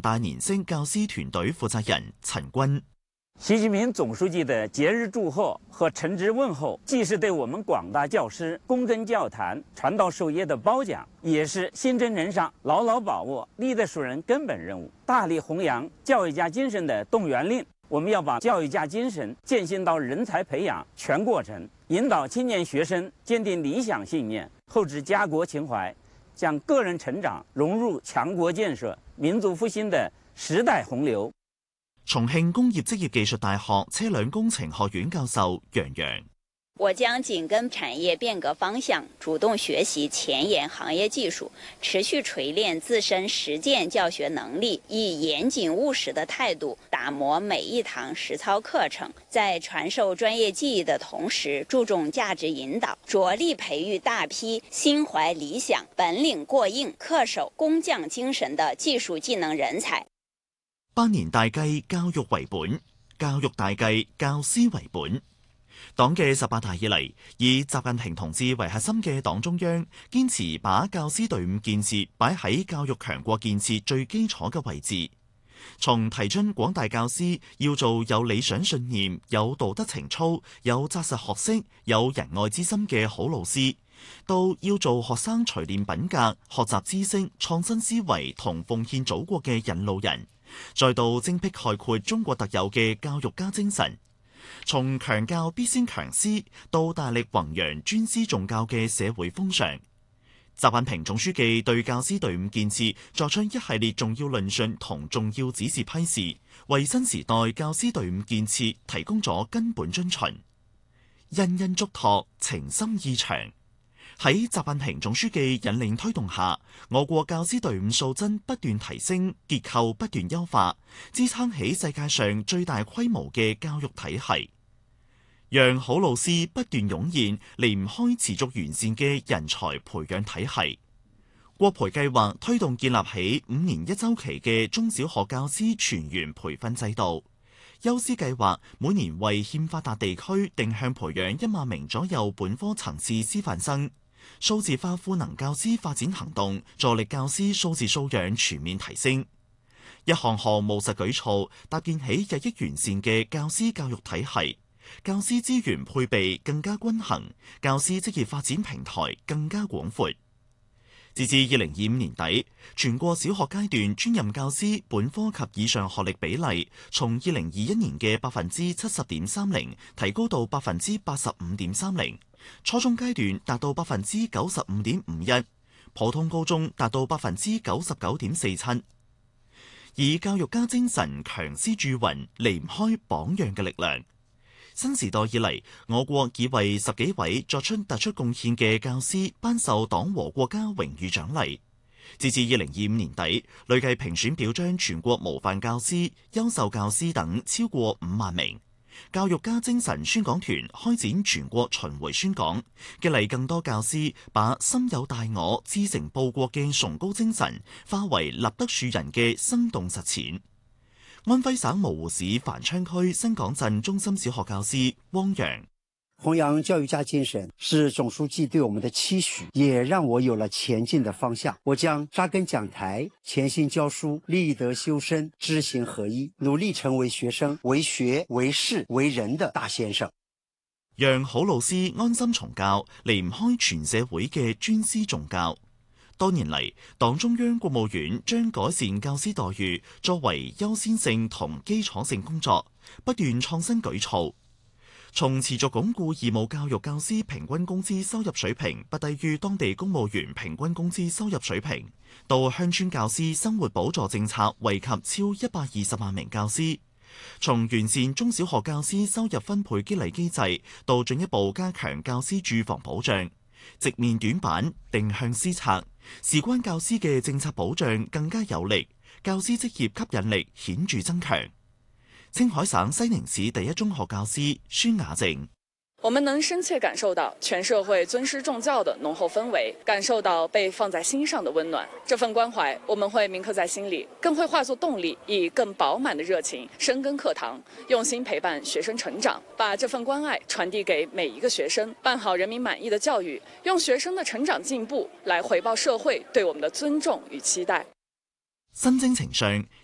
大年輕教師團隊負責人陳軍。 習近平總書記的節日祝賀和陳職問候，既是對我們廣大教師躬耕教壇、傳道授業的褒獎，也是新征程上牢牢把握立德樹人根本任務、大力弘揚教育家精神的動員令。我們要把教育家精神踐行到人才培養全過程，引導青年學生堅定理想信念，厚植家國情懷，將個人成長融入強國建設、民族復興的時代洪流。 重慶工業職業技術大學車輛工程學院教授楊洋： 我將緊跟產業變革方向，主動學習前沿行業技術，持續錘煉自身實踐教學能力，以嚴謹務實的態度打磨每一堂實操課程，在傳授專業技藝的同時，注重價值引導，着力培育大批心懷理想、本領過硬、恪守工匠精神的技術技能人才。 百年大計，教育為本；教育大計，教師為本。黨嘅18大以嚟，以習近平同志為核心嘅黨中央，堅持把教師隊伍建設擺喺教育強國建設最基礎嘅位置。從提倡廣大教師要做有理想信念、有道德情操、有紮實學識、有仁愛之心嘅好老師，到要做學生錘煉品格、學習知識、創新思維同奉獻祖國嘅引路人，再到精闢概括中國特有嘅教育家精神，從強教必先強師到大力弘揚尊師重教嘅社會風尚。習近平總書記對教師隊伍建設作出一系列重要論述同重要指示批示，為新時代教師隊伍建設提供咗根本遵循。殷殷囑託，情深意長。喺習近平總書記引領推動下，我國教師隊伍素質不斷提升，結構不斷優化，支撐起世界上最大規模嘅教育體系，讓好老師不斷湧現，離唔開持續完善嘅人才培養體系。國培計劃推動建立起5年1週期嘅中小學教師全員培訓制度。優師計劃每年為欠發達地區定向培養1萬名左右本科層次師範生。數字化賦能教師發展行動，助力教師數字素養全面提升。一項項務實舉措，搭建起日益完善嘅教師教育體系，教師資源配備更加均衡，教師職業發展平台更加廣闊。截至2025年底，全國小學階段專任教師本科及以上學歷比例，從2021年嘅70.30%提高到85.30%，初中階段達到95.51%，普通高中達到99.47%。以教育家精神強師鑄芸，離唔開榜樣嘅力量。新時代以嚟，我國已為10幾位作出突出貢獻嘅教師頒授黨和國家榮譽獎勵。截至2025年底，累計評選表彰全國模範教師、優秀教師等超過5萬名。教育家精神宣講團開展全國巡迴宣講，激勵更多教師把心有大我、志誠報國嘅崇高精神化為立德樹人嘅生動實踐。安徽省蕪湖市繁昌區新港鎮中心小學教師汪洋： 弘揚教育家精神是總書記對我們的期許，也讓我有了前進的方向。我將扎根講台，潛心教書，立德修身，知行合一，努力成為學生為學為事為人的大先生。 讓好老師安心從教，離唔開全社會嘅尊師重教。多年嚟，黨中央國務院將改善教師待遇作為優先性同基礎性工作，不斷創新舉措。從持續鞏固義務教育教師平均工資收入水平不低於當地公務員平均工資收入水平，到鄉村教師生活補助政策惠及超120萬名教師；從完善中小學教師收入分配激勵機制，到進一步加強教師住房保障，直面短板，定向施策，事關教師嘅政策保障更加有力，教師職業吸引力顯著增強。青海省西寧市第一中學教師孫雅靜： 我們能深切感受到全社會尊師重教的濃厚氛圍，感受到被放在心上的溫暖。這份關懷我們會銘刻在心裡，更會化作動力，以更飽滿的熱情深耕課堂，用心陪伴學生成長，把這份關愛傳遞給每一個學生，辦好人民滿意的教育，用學生的成長進步來回報社會對我們的尊重與期待。 新征程上，